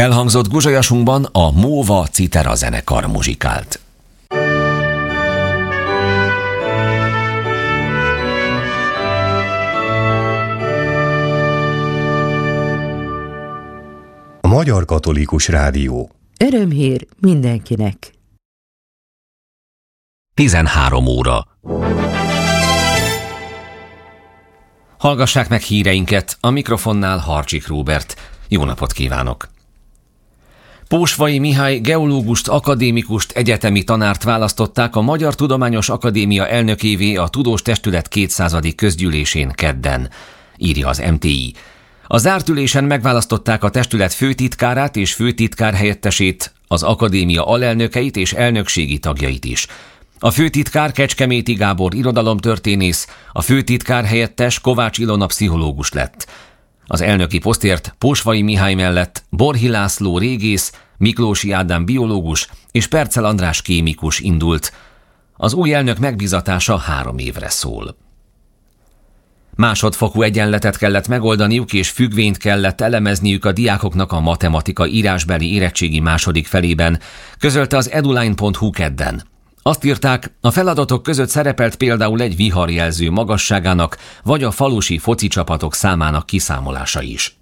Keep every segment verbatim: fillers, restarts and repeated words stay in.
Elhangzott guzsolyasunkban a Móva Citera zenekar muzsikált. A Magyar Katolikus Rádió. Örömhír mindenkinek. tizenhárom óra. Hallgassák meg híreinket, a mikrofonnál Harcsik Róbert. Jó napot kívánok! Pósvai Mihály geológust, akadémikust, egyetemi tanárt választották a Magyar Tudományos Akadémia elnökévé a Tudós Testület kétszázadik közgyűlésén kedden, írja az em té i. A zárt ülésen megválasztották a testület főtitkárát és főtitkár helyettesét, az akadémia alelnökeit és elnökségi tagjait is. A főtitkár Kecskeméti Gábor irodalomtörténész, a főtitkár helyettes Kovács Ilona pszichológus lett. Az elnöki posztért Pósvai Mihály mellett Borhi László régész, Miklósi Ádám biológus és Percel András kémikus indult. Az új elnök megbízatása három évre szól. Másodfokú egyenletet kellett megoldaniuk, és függvényt kellett elemezniük a diákoknak a matematika írásbeli érettségi második felében, közölte az eduline pont hu kedden. Azt írták, a feladatok között szerepelt például egy viharjelző magasságának vagy a falusi foci csapatok számának kiszámolása is.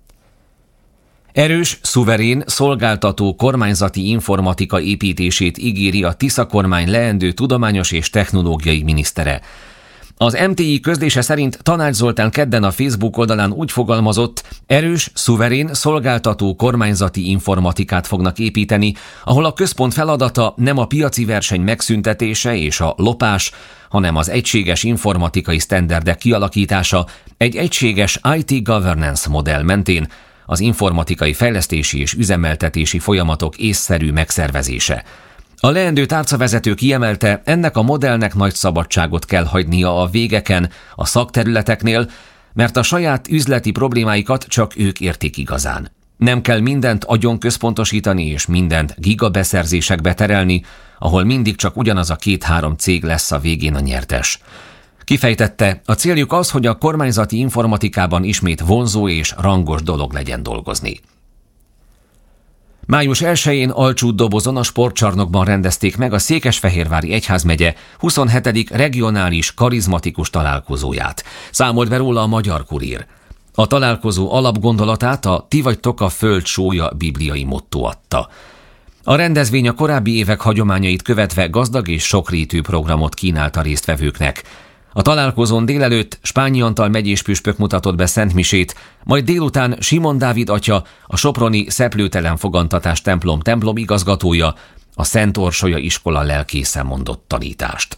Erős, szuverén, szolgáltató kormányzati informatika építését ígéri a Tisza kormány leendő tudományos és technológiai minisztere. Az em té i közlése szerint Tanács Zoltán kedden a Facebook oldalán úgy fogalmazott, erős, szuverén, szolgáltató kormányzati informatikát fognak építeni, ahol a központ feladata nem a piaci verseny megszüntetése és a lopás, hanem az egységes informatikai sztenderdek kialakítása egy egységes i té governance modell mentén, az informatikai fejlesztési és üzemeltetési folyamatok észszerű megszervezése. A leendő tárcavezető kiemelte, ennek a modellnek nagy szabadságot kell hagynia a végeken, a szakterületeknél, mert a saját üzleti problémáikat csak ők értik igazán. Nem kell mindent agyon központosítani és mindent gigabeszerzésekbe terelni, ahol mindig csak ugyanaz a két-három cég lesz a végén a nyertes. Kifejtette, a céljuk az, hogy a kormányzati informatikában ismét vonzó és rangos dolog legyen dolgozni. május elsején Alcsúd-dobozon a sportcsarnokban rendezték meg a Székesfehérvári Egyházmegye huszonhetedik regionális karizmatikus találkozóját. Számolt be róla a Magyar Kurír. A találkozó alapgondolatát a Ti vagytok a föld sója bibliai motto adta. A rendezvény a korábbi évek hagyományait követve gazdag és sokrétű programot kínált a résztvevőknek. A találkozón délelőtt Spányi Antal megyés püspök mutatott be szentmisét, majd délután Simon Dávid atya, a soproni Szeplőtelen Fogantatás templom templom igazgatója, a Szent Orsolya iskola lelkésze mondott tanítást.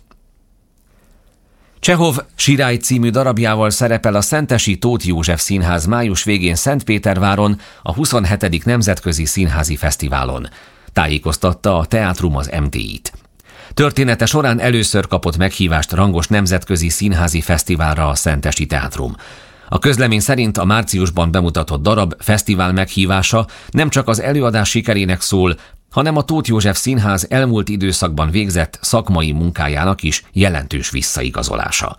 Csehov Sirály című darabjával szerepel a szentesi Tóth József Színház május végén Szentpéterváron a huszonhetedik Nemzetközi Színházi Fesztiválon. Tájékoztatta a Teátrum az em té i-t. Története során először kapott meghívást rangos nemzetközi színházi fesztiválra a Szentesi Teátrum. A közlemény szerint a márciusban bemutatott darab fesztivál meghívása nem csak az előadás sikerének szól, hanem a Tóth József Színház elmúlt időszakban végzett szakmai munkájának is jelentős visszaigazolása.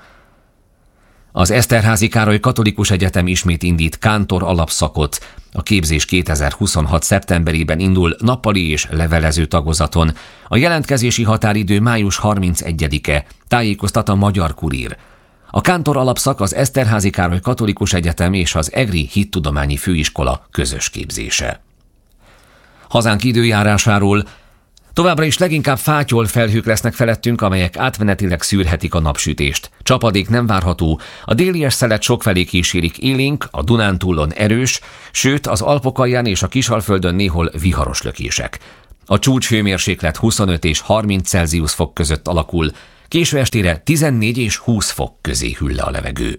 Az Eszterházy Károly Katolikus Egyetem ismét indít kántor alapszakot. A képzés kétezer-huszonhat szeptemberében indul nappali és levelező tagozaton. A jelentkezési határidő május harmincegyedike, tájékoztat a Magyar Kurír. A kántor alapszak az Eszterházy Károly Katolikus Egyetem és az EGRI Hittudományi Főiskola közös képzése. Hazánk időjárásáról: továbbra is leginkább fátyol felhők lesznek felettünk, amelyek átmenetileg szűrhetik a napsütést. Csapadék nem várható, a délies szelet sokfelé kísérik élénk, a Dunántúlon erős, sőt az Alpok alján és a Kisalföldön néhol viharos lökések. A csúcshőmérséklet huszonöt és harminc Celsius fok között alakul, késő estére tizennégy és húsz fok közé hűl le a levegő.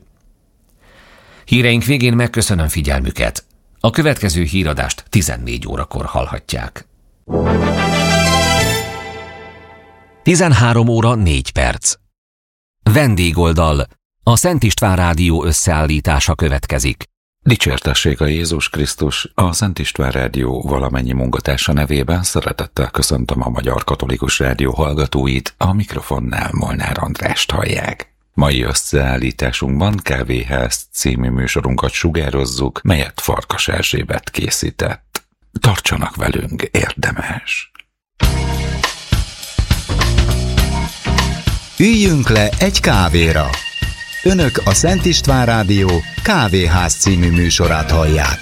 Híreink végén megköszönöm figyelmüket. A következő híradást tizennégy órakor hallhatják. tizenhárom óra négy perc. Vendégoldal. A Szent István Rádió összeállítása következik. Dicsértessék a Jézus Krisztus, a Szent István Rádió valamennyi munkatársa nevében szeretettel köszöntöm a Magyar Katolikus Rádió hallgatóit, a mikrofonnál Molnár Andrást hallják. Mai összeállításunkban Kávéház című műsorunkat sugározzuk, melyet Farkas Erzsébet készített. tartsanak velünk, érdemes. Üljünk le egy kávéra. Önök a Szent István Rádió Kávéház című műsorát hallják.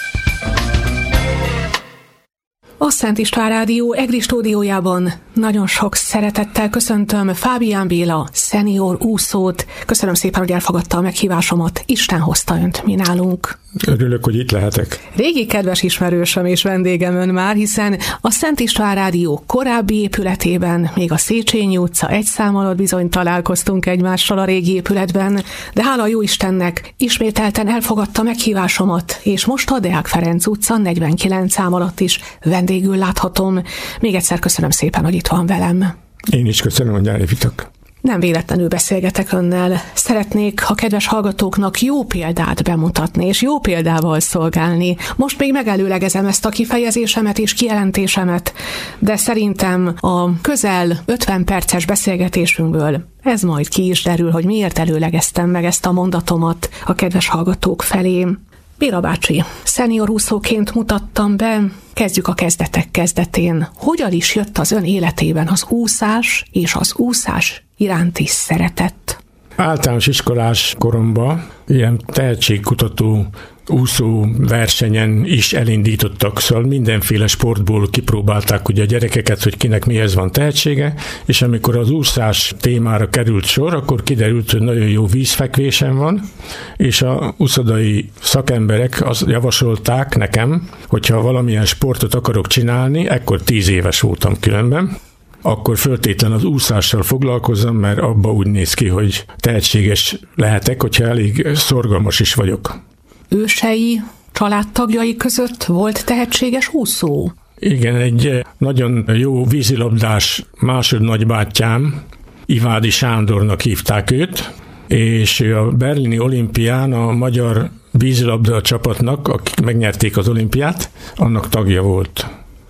A Szent István Rádió EGRI stúdiójában nagyon sok szeretettel köszöntöm Fábián Béla, szenior úszót. Köszönöm szépen, hogy elfogadta a meghívásomat. Isten hozta önt mi nálunk. Örülök, hogy itt lehetek. Régi kedves ismerősöm és vendégem ön már, hiszen a Szent István Rádió korábbi épületében, még a Széchenyi utca egy szám alatt bizony találkoztunk egymással a régi épületben, de hála jó Istennek ismételten elfogadta meghívásomat, és most a Deák Ferenc utca negyvenkilenc szám alatt is vendégül láthatom. Még egyszer köszönöm szépen, hogy itt van velem. Én is köszönöm, hogy elhívtak. Nem véletlenül beszélgetek önnel. Szeretnék a kedves hallgatóknak jó példát bemutatni, és jó példával szolgálni. Most még megelőlegezem ezt a kifejezésemet és kijelentésemet, de szerintem a közel ötven perces beszélgetésünkből ez majd ki is derül, hogy miért előlegeztem meg ezt a mondatomat a kedves hallgatók felé. Béla bácsi, szenior úszóként mutattam be, kezdjük a kezdetek kezdetén. Hogyan is jött az ön életében az úszás és az úszás iránti szeretet? Általános iskolás koromban ilyen tehetségkutató úszó versenyen is elindítottak, szóval mindenféle sportból kipróbálták ugye a gyerekeket, hogy kinek mihez van tehetsége, és amikor az úszás témára került sor, akkor kiderült, hogy nagyon jó vízfekvésem van, és a úszodai szakemberek azt javasolták nekem, hogyha valamilyen sportot akarok csinálni, ekkor tíz éves voltam különben, akkor föltétlen az úszással foglalkozzam, mert abba úgy néz ki, hogy tehetséges lehetek, hogyha elég szorgalmas is vagyok. Ősei, családtagjai között volt tehetséges úszó? Igen, egy nagyon jó vízilabdás másodnagybátyám, Ivádi Sándornak hívták őt, és a berlini olimpián a magyar vízilabda csapatnak, akik megnyerték az olimpiát, annak tagja volt.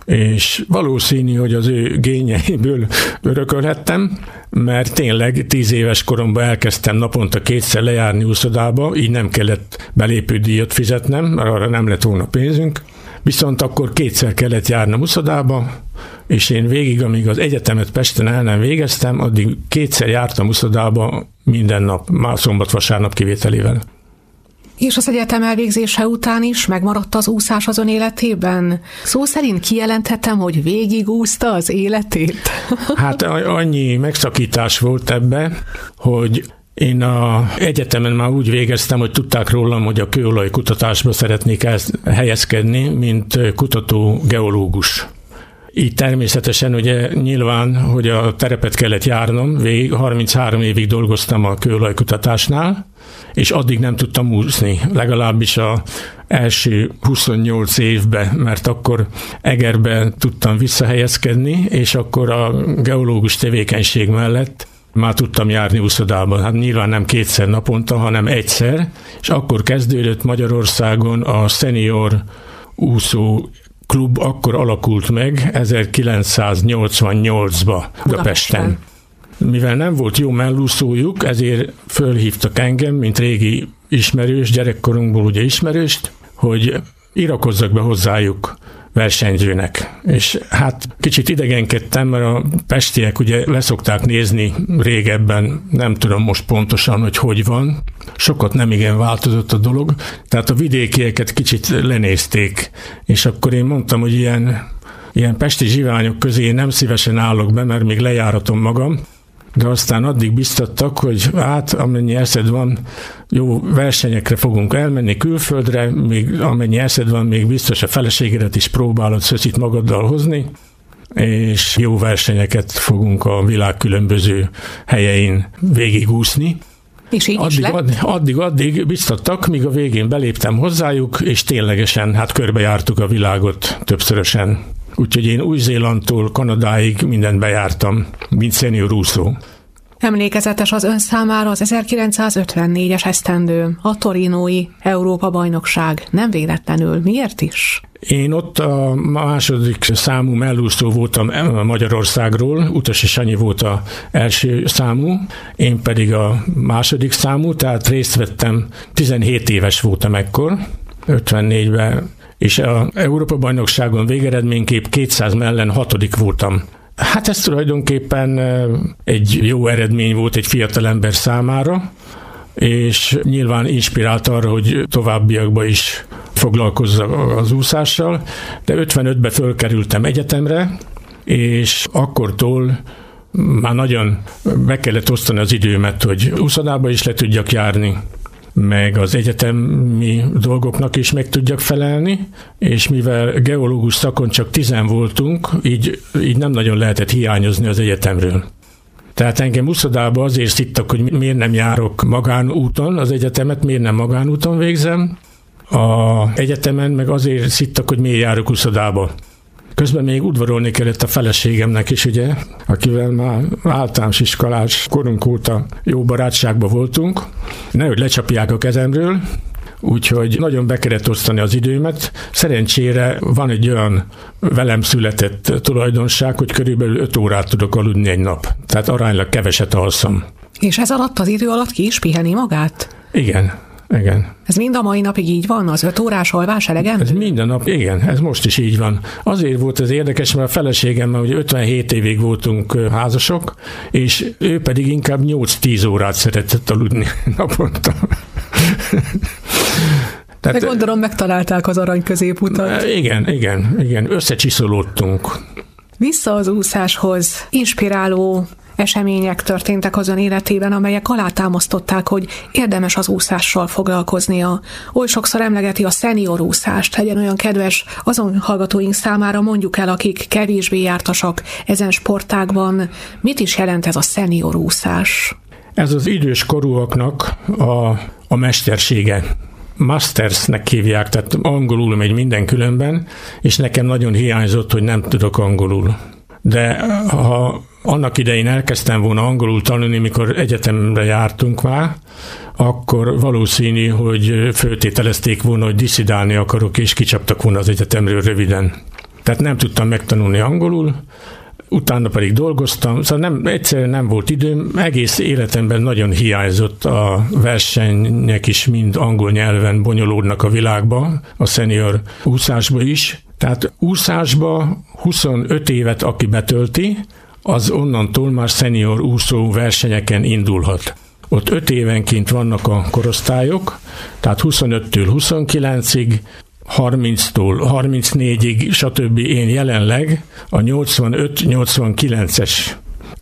És valószínű, hogy az ő génjeiből örökölhettem, mert tényleg tíz éves koromban elkezdtem naponta kétszer lejárni úszodába, így nem kellett belépődíjat fizetnem, mert arra nem lett volna pénzünk. Viszont akkor kétszer kellett járnom úszodába, és én végig, amíg az egyetemet Pesten el nem végeztem, addig kétszer jártam úszodába minden nap, már szombat-vasárnap kivételével. És az egyetem elvégzése után is megmaradt az úszás az ön életében? Szó szerint kijelenthetem, hogy végigúszta az életét? Hát annyi megszakítás volt ebbe, hogy én az egyetemen már úgy végeztem, hogy tudták rólam, hogy a kőolaj kutatásba szeretnék helyezkedni, mint kutató geológus. Így természetesen ugye nyilván, hogy a terepet kellett járnom, végig harminchárom évig dolgoztam a kőolajkutatásnál, és addig nem tudtam úszni, legalábbis az első huszonnyolc évben, mert akkor Egerben tudtam visszahelyezkedni, és akkor a geológus tevékenység mellett már tudtam járni úszodában. Hát nyilván nem kétszer naponta, hanem egyszer, és akkor kezdődött Magyarországon a szenior úszó klub, akkor alakult meg ezerkilencszáznyolcvannyolcban Budapesten. Mivel nem volt jó mellúszójuk, ezért fölhívtak engem, mint régi ismerős, gyerekkorunkból ugye ismerőst, hogy irakozzak be hozzájuk versenyzőnek. És hát kicsit idegenkedtem, mert a pestiek ugye leszokták nézni régebben, nem tudom most pontosan, hogy hogy van. Sokat nem igen változott a dolog, tehát a vidékieket kicsit lenézték, és akkor én mondtam, hogy ilyen, ilyen pesti zsiványok közé nem szívesen állok be, mert még lejáratom magam, de aztán addig biztattak, hogy hát amennyi eszed van, jó versenyekre fogunk elmenni külföldre, még amennyi eszed van, még biztos a feleségedet is próbálod szöszit magaddal hozni, és jó versenyeket fogunk a világ különböző helyein végigúszni. És így addig, is lett? Addig, addig, addig biztattak, míg a végén beléptem hozzájuk, és ténylegesen hát körbejártuk a világot többszörösen. Úgyhogy én Új-Zélandtól Kanadáig mindent bejártam, mint szenior úszó. Emlékezetes az ön számára az ezerkilencszázötvennégyes esztendő, a torinói Európa-bajnokság. Nem véletlenül. Miért is? Én ott a második számú mellúszó voltam Magyarországról, Utasi Sanyi volt az első számú, én pedig a második számú, tehát részt vettem, tizenhét éves voltam ekkor, ötvennégyben és az Európa-bajnokságon végeredményképp kétszáz mellen hatodik voltam. Hát ez tulajdonképpen egy jó eredmény volt egy fiatalember számára, és nyilván inspirált arra, hogy továbbiakban is foglalkozza az úszással, de ötvenötben fölkerültem egyetemre, és akkortól már nagyon be kellett osztani az időmet, hogy úszodába is le tudjak járni, meg az egyetemi dolgoknak is meg tudjak felelni, és mivel geológus szakon csak tizen voltunk, így, így nem nagyon lehetett hiányozni az egyetemről. Tehát engem úszodába azért szittak, hogy miért nem járok magánúton az egyetemet, miért nem magánúton végzem. A egyetemen meg azért szittak, hogy miért járok úszodába. Közben még udvarolni kellett a feleségemnek is, ugye, akivel már általános iskolás korunk óta jó barátságban voltunk. Nehogy lecsapják a kezemről, úgyhogy nagyon be kellett osztani az időmet. Szerencsére van egy olyan velem született tulajdonság, hogy körülbelül öt órát tudok aludni egy nap. Tehát aránylag keveset alszom. És ez alatt az idő alatt ki is piheni magát? Igen. Igen. Ez mind a mai napig így van? Az öt órás alvás elegendő? Ez minden nap, igen, ez most is így van. Azért volt ez érdekes, mert a feleségemmel ugye ötvenhét évig voltunk házasok, és ő pedig inkább nyolc-tíz órát szeretett aludni naponta. Tehát, de gondolom megtalálták az arany középutat. Igen, igen, igen, összecsiszolódtunk. Vissza az úszáshoz. Inspiráló események történtek az ön életében, amelyek alátámasztották, hogy érdemes az úszással foglalkoznia. Oly sokszor emlegeti a szenior úszást, legyen olyan kedves azon hallgatóink számára, mondjuk el, akik kevésbé jártasak ezen sportágban. Mit is jelent ez a szenior úszás? Ez az idős korúaknak a, a mestersége. Mastersnek hívják, tehát angolul megy minden különben, és nekem nagyon hiányzott, hogy nem tudok angolul. De ha annak idején elkezdtem volna angolul tanulni, mikor egyetemre jártunk már, akkor valószínű, hogy föltételezték volna, hogy diszidálni akarok, és kicsaptak volna az egyetemről röviden. Tehát nem tudtam megtanulni angolul, utána pedig dolgoztam, szóval nem, egyszerűen nem volt időm, egész életemben nagyon hiányzott, a versenyek is mind angol nyelven bonyolódnak a világba, a senior úszásba is. Tehát úszásba huszonöt évet aki betölti, az onnantól már szenior úszó versenyeken indulhat. Ott öt évenként vannak a korosztályok, tehát huszonöttől huszonkilencig, harminctól harmincnégyig, stb. Én jelenleg a nyolcvanöt nyolcvankilences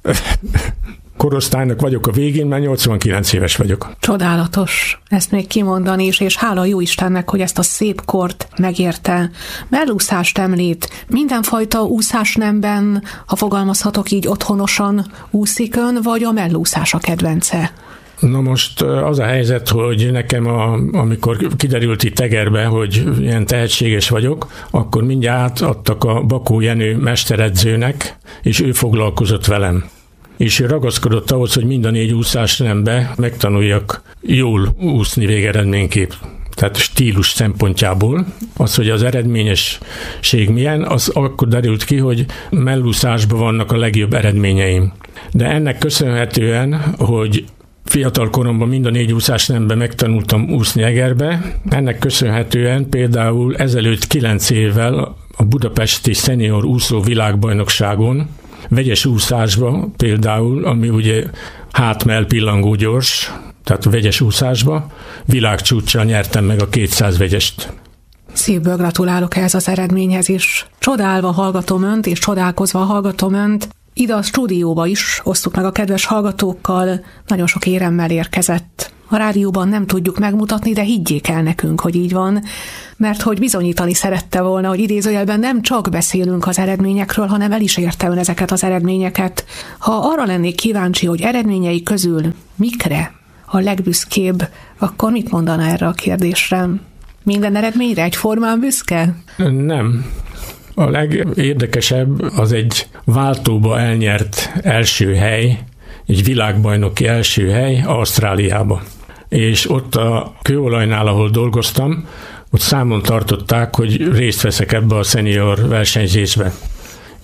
korosztálynak vagyok a végén, mert nyolcvankilenc éves vagyok. Csodálatos ezt még kimondani is, és hála jó Istennek, hogy ezt a szép kort megérte. Mellúszást említ. Mindenfajta úszásnemben, ha fogalmazhatok így, otthonosan úszik ön, vagy a mellúszás a kedvence? Na most az a helyzet, hogy nekem, a, amikor kiderült itt Egerbe, hogy ilyen tehetséges vagyok, akkor mindjárt átadtak a Bakó Jenő mesteredzőnek, és ő foglalkozott velem. És ő ragaszkodott ahhoz, hogy mind a négy úszásnembe megtanuljak jól úszni végeredményképp. Tehát stílus szempontjából. Az, hogy az eredményesség milyen, az akkor derült ki, hogy mellúszásban vannak a legjobb eredményeim. De ennek köszönhetően, hogy fiatal koromban mind a négy úszásnemben megtanultam úszni Egerbe, ennek köszönhetően például ezelőtt kilenc évvel a budapesti szenior úszó világbajnokságon, vegyes úszásba például, ami ugye hátmell pillangó gyors, tehát vegyes úszásba, világcsúccsal nyertem meg a kétszáz vegyest. Szívből gratulálok ehhez az eredményhez is. Csodálva hallgatom önt, és csodálkozva hallgatom önt. Ide a stúdióba is osztuk meg a kedves hallgatókkal, nagyon sok éremmel érkezett. A rádióban nem tudjuk megmutatni, de higgyék el nekünk, hogy így van, mert hogy bizonyítani szerette volna, hogy idézőjelben nem csak beszélünk az eredményekről, hanem el is érte ön ezeket az eredményeket. Ha arra lennék kíváncsi, hogy eredményei közül mikre a legbüszkébb, akkor mit mondaná erre a kérdésre? Minden eredményre egyformán büszke? Nem. A legérdekesebb az egy váltóba elnyert első hely, egy világbajnoki első hely Ausztráliába. És ott a kőolajnál, ahol dolgoztam, ott számon tartották, hogy részt veszek ebbe a szenior versenyzésbe.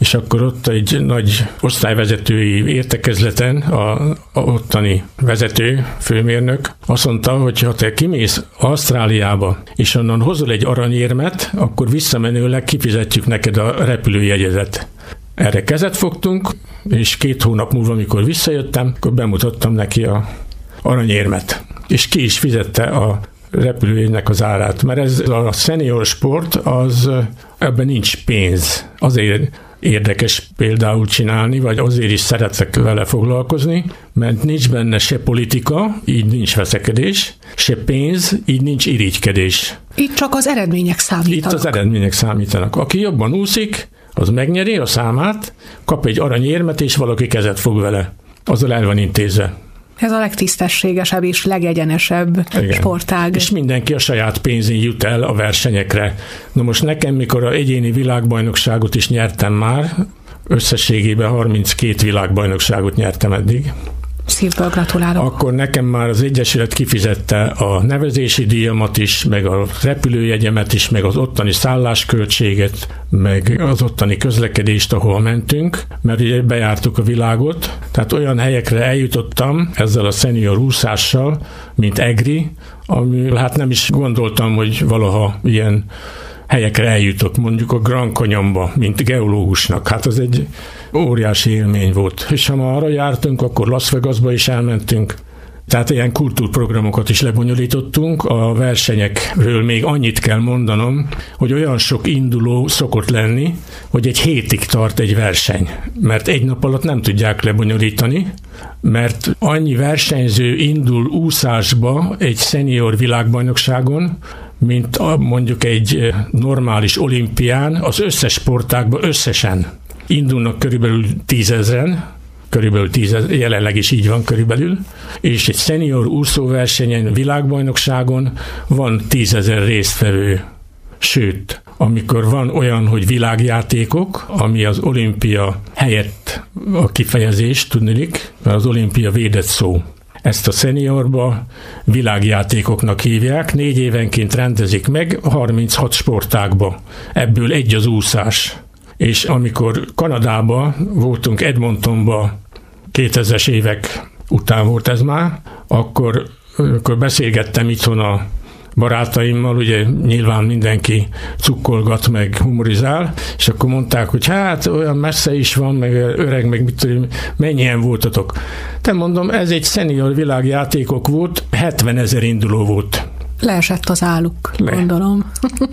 és akkor ott egy nagy osztályvezetői értekezleten a, a ottani vezető, főmérnök azt mondta, hogy ha te kimész Ausztráliába, és onnan hozol egy aranyérmet, akkor visszamenőleg kifizetjük neked a repülőjegyedet. Erre kezet fogtunk, és két hónap múlva, amikor visszajöttem, akkor bemutattam neki a aranyérmet. És ki is fizette a repülőjegynek az árát, mert ez a senior sport, az ebben nincs pénz. Azért érdekes például csinálni, vagy azért is szeretek vele foglalkozni, mert nincs benne se politika, így nincs veszekedés, se pénz, így nincs irigykedés. Itt csak az eredmények számítanak. Itt az eredmények számítanak. Aki jobban úszik, az megnyeri a számát, kap egy aranyérmet, és valaki kezet fog vele. Azzal el van intézve. Ez a legtisztességesebb és legegyenesebb Igen. sportág. És mindenki a saját pénzén jut el a versenyekre. Na most nekem, mikor a egyéni világbajnokságot is nyertem már, összességében harminckét világbajnokságot nyertem eddig. Szívből gratulálok. Akkor nekem már az Egyesület kifizette a nevezési díjamat is, meg a repülőjegyemet is, meg az ottani szállásköltséget, meg az ottani közlekedést, ahol mentünk, mert ugye bejártuk a világot. Tehát olyan helyekre eljutottam ezzel a senior úszással, mint Egri, ami hát nem is gondoltam, hogy valaha ilyen helyekre eljutok, mondjuk a Grand Canyonba, mint geológusnak. Hát az egy óriási élmény volt. És ha ma arra jártunk, akkor Las Vegasba is elmentünk. Tehát ilyen kultúrprogramokat is lebonyolítottunk. A versenyekről még annyit kell mondanom, hogy olyan sok induló szokott lenni, hogy egy hétig tart egy verseny. Mert egy nap alatt nem tudják lebonyolítani, mert annyi versenyző indul úszásba egy senior világbajnokságon, mint a, mondjuk egy normális olimpián, az összes sportágban összesen indulnak körülbelül tízezren, körülbelül tízezer, jelenleg is így van körülbelül, és egy senior úszóversenyen, világbajnokságon van tízezer résztvevő. Sőt, amikor van olyan, hogy világjátékok, ami az olimpia helyett a kifejezés, tudnilik, mert az olimpia védett szó. Ezt a szeniorba világjátékoknak hívják, négy évenként rendezik meg harminchat sportágba. Ebből egy az úszás. És amikor Kanadában voltunk, Edmontonba, kétezres évek után volt ez már, akkor, akkor beszélgettem itthon a barátaimmal, ugye nyilván mindenki cukkolgat, meg humorizál, és akkor mondták, hogy hát olyan messze is van, meg öreg, meg mit tudom, mennyien voltatok. Te mondom, ez egy senior világjátékok volt, hetvenezer induló volt. Leesett az álluk, Le. gondolom.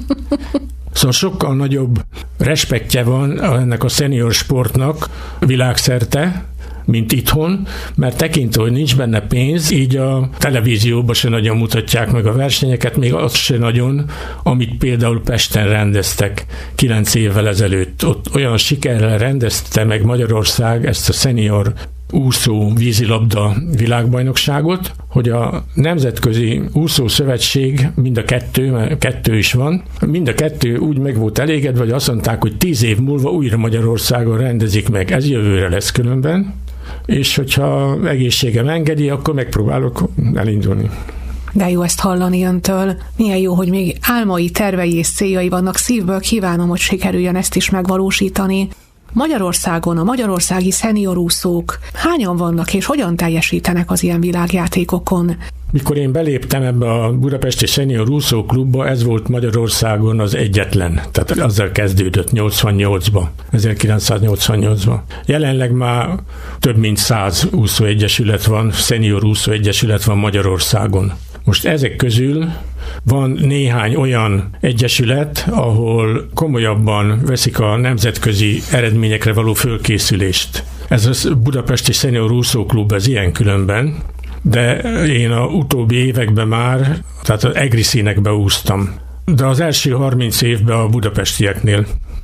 Szóval sokkal nagyobb respektje van ennek a senior sportnak világszerte, mint itthon, mert tekintve, hogy nincs benne pénz, így a televízióban se nagyon mutatják meg a versenyeket, még azt se nagyon, amit például Pesten rendeztek kilenc évvel ezelőtt. Ott olyan sikerrel rendezte meg Magyarország ezt a senior úszó vízilabda világbajnokságot, hogy a Nemzetközi Úszószövetség, mind a kettő, mert kettő is van, mind a kettő úgy meg volt elégedve, hogy azt mondták, hogy tíz év múlva újra Magyarországon rendezik meg. Ez jövőre lesz különben, és hogyha egészségem engedi, akkor megpróbálok elindulni. De jó ezt hallani öntől. Milyen jó, hogy még álmai, tervei és céljai vannak. Szívből kívánom, hogy sikerüljön ezt is megvalósítani. Magyarországon a magyarországi szeniorúszók hányan vannak, és hogyan teljesítenek az ilyen világjátékokon? Mikor én beléptem ebbe a Budapesti Senior Úszó Klubba, ez volt Magyarországon az egyetlen. Tehát azzal kezdődött nyolcvannyolcban, ezerkilencszáznyolcvannyolcban. Jelenleg már több mint száz úszóegyesület van, szenior úszóegyesület van Magyarországon. Most ezek közül van néhány olyan egyesület, ahol komolyabban veszik a nemzetközi eredményekre való fölkészülést. Ez a Budapesti Senior Úszó Klub, ez ilyen különben, de én a utóbbi években már, tehát az egri színekbe úsztam. De az első harminc évben a budapestieknél.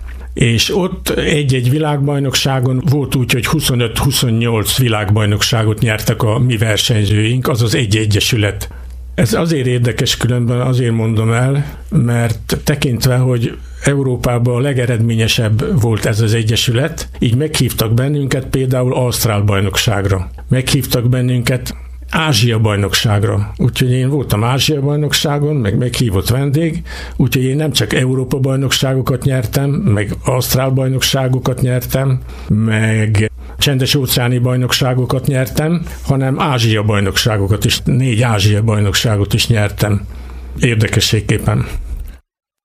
És ott egy-egy világbajnokságon volt úgy, hogy huszonöt-huszonnyolc világbajnokságot nyertek a mi versenyzőink, azaz egy egyesület. Ez azért érdekes, különben azért mondom el, mert tekintve, hogy Európában a legeredményesebb volt ez az egyesület, így meghívtak bennünket például Ausztrál bajnokságra. Meghívtak bennünket Ázsia bajnokságra. Úgyhogy én voltam Ázsia bajnokságon, meg meghívott vendég, úgyhogy én nem csak Európa bajnokságokat nyertem, meg Ausztrál bajnokságokat nyertem, meg csendes óceáni bajnokságokat nyertem, hanem Ázsia bajnokságokat is, négy Ázsia bajnokságot is nyertem. Érdekességképpen.